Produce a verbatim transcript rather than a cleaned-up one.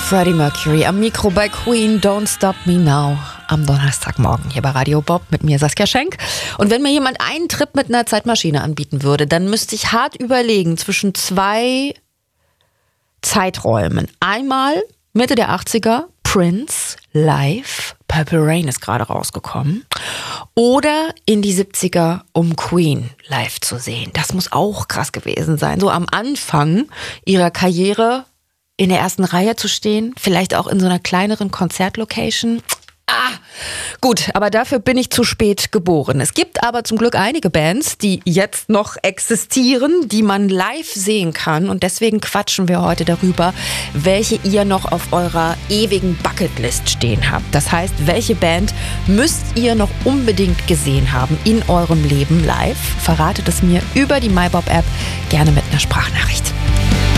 Freddie Mercury am Mikro bei Queen, Don't Stop Me Now. Am Donnerstagmorgen hier bei Radio Bob mit mir Saskia Schenk. Und wenn mir jemand einen Trip mit einer Zeitmaschine anbieten würde, dann müsste ich hart überlegen zwischen zwei Zeiträumen. Einmal Mitte der achtziger, Prince, live, Purple Rain ist gerade rausgekommen. Oder in die siebziger, um Queen live zu sehen. Das muss auch krass gewesen sein. So am Anfang ihrer Karriere in der ersten Reihe zu stehen, vielleicht auch in so einer kleineren Konzertlocation. Ah, gut, aber dafür bin ich zu spät geboren. Es gibt aber zum Glück einige Bands, die jetzt noch existieren, die man live sehen kann. Und deswegen quatschen wir heute darüber, welche ihr noch auf eurer ewigen Bucketlist stehen habt. Das heißt, welche Band müsst ihr noch unbedingt gesehen haben in eurem Leben live? Verratet es mir über die MyBob-App, gerne mit einer Sprachnachricht.